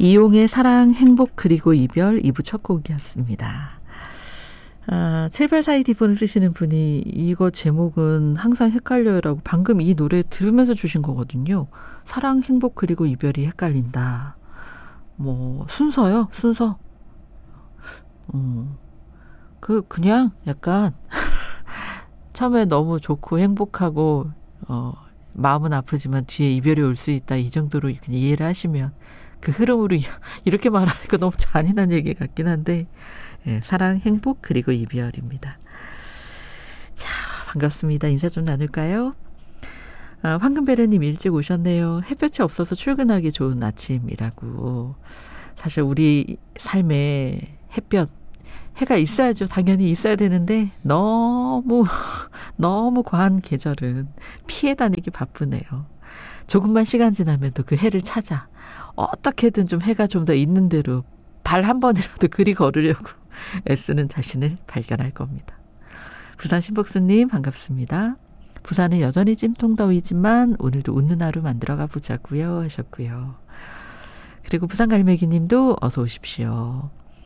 이용의 사랑, 행복, 그리고 이별 2부 첫 곡이었습니다. 7842D번을 쓰시는 분이 이거 제목은 항상 헷갈려요라고 방금 이 노래 들으면서 주신 거거든요. 사랑, 행복, 그리고 이별이 헷갈린다. 뭐 순서요? 순서. 그냥 약간 처음에 너무 좋고 행복하고 마음은 아프지만 뒤에 이별이 올 수 있다. 이 정도로 그냥 이해를 하시면 그 흐름으로 이렇게 말하니까 너무 잔인한 얘기 같긴 한데 예, 사랑, 행복, 그리고 이별입니다. 자, 반갑습니다. 인사 좀 나눌까요? 황금베레님 일찍 오셨네요. 햇볕이 없어서 출근하기 좋은 아침이라고. 사실 우리 삶에 햇볕, 해가 있어야죠. 당연히 있어야 되는데 너무 과한 계절은 피해 다니기 바쁘네요. 조금만 시간 지나면 또 그 해를 찾아 어떻게든 좀 해가 좀 더 있는 대로 발 한 번이라도 그리 걸으려고 애쓰는 자신을 발견할 겁니다. 부산 신복수님 반갑습니다. 부산은 여전히 찜통더위지만 오늘도 웃는 하루 만들어가 보자고요 하셨고요. 그리고 부산갈매기님도 어서 오십시오.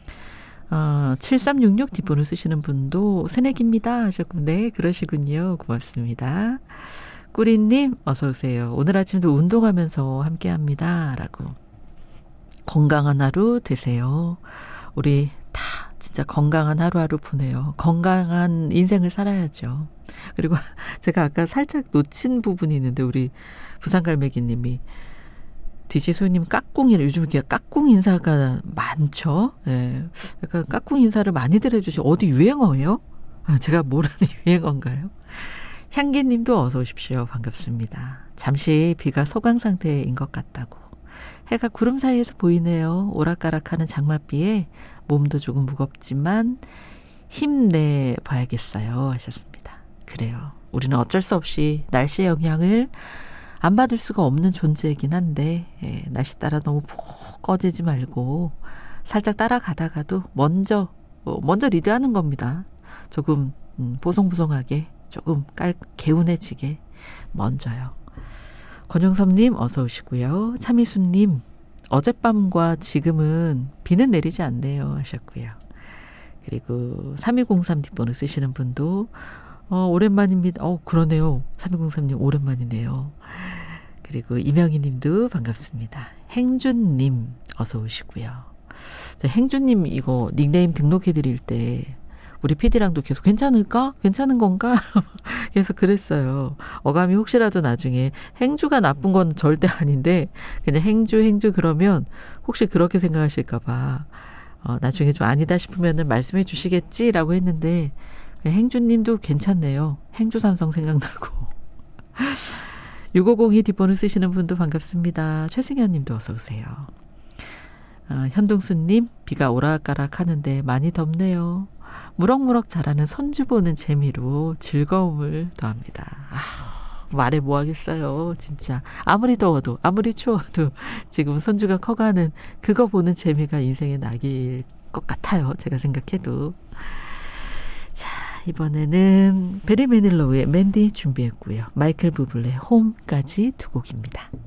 7366 뒷번호 쓰시는 분도 새내기입니다 하셨고 네 그러시군요. 고맙습니다. 꾸리님 어서 오세요. 오늘 아침도 운동하면서 함께합니다 라고. 건강한 하루 되세요. 우리 다 진짜 건강한 하루하루 보내요. 건강한 인생을 살아야죠. 그리고 제가 아까 살짝 놓친 부분이 있는데 우리 부산갈매기님이 DJ 소희님 까꿍이라 요즘 이렇게 까꿍 인사가 많죠. 예. 약간 까꿍 인사를 많이들 해주시. 어디 유행어예요? 제가 모르는 유행어인가요? 향기님도 어서 오십시오. 반갑습니다. 잠시 비가 소강 상태인 것 같다고. 해가 구름 사이에서 보이네요. 오락가락하는 장맛비에 몸도 조금 무겁지만 힘내봐야겠어요 하셨습니다. 그래요. 우리는 어쩔 수 없이 날씨의 영향을 안 받을 수가 없는 존재이긴 한데 예, 날씨 따라 너무 푹 꺼지지 말고 살짝 따라가다가도 먼저 리드하는 겁니다. 조금 보송보송하게 조금 개운해지게 먼저요. 권용섭님 어서 오시고요. 차미수님 어젯밤과 지금은 비는 내리지 않네요 하셨고요. 그리고 3203 뒷번호 쓰시는 분도 오랜만입니다. 그러네요. 3203님 오랜만이네요. 그리고 이명희 님도 반갑습니다. 행준님 어서 오시고요. 행준님 이거 닉네임 등록해 드릴 때 우리 PD랑도 계속 괜찮을까? 괜찮은 건가? 계속 그랬어요. 어감이 혹시라도 나중에 행주가 나쁜 건 절대 아닌데 그냥 행주 그러면 혹시 그렇게 생각하실까 봐 나중에 좀 아니다 싶으면은 말씀해 주시겠지라고 했는데 행주님도 괜찮네요. 행주산성 생각나고. 6502 뒷번호 쓰시는 분도 반갑습니다. 최승현 님도 어서 오세요. 현동수님 비가 오락가락 하는데 많이 덥네요. 무럭무럭 자라는 손주 보는 재미로 즐거움을 더합니다. 말해 뭐 하겠어요. 진짜 아무리 더워도 아무리 추워도 지금 손주가 커가는 그거 보는 재미가 인생의 낙일 것 같아요. 제가 생각해도. 자, 이번에는 베리 매닐로우의 맨디 준비했고요. 마이클 부블레 홈까지 두 곡입니다.